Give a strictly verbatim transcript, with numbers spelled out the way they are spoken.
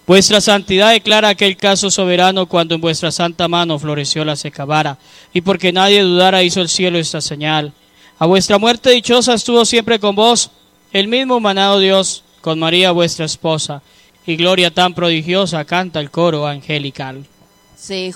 Vuestra santidad declara aquel caso soberano cuando en vuestra santa mano floreció la seca vara, y porque nadie dudara hizo el cielo esta señal. A vuestra muerte dichosa estuvo siempre con vos el mismo manado Dios, con María vuestra esposa, y gloria tan prodigiosa canta el coro angelical. Se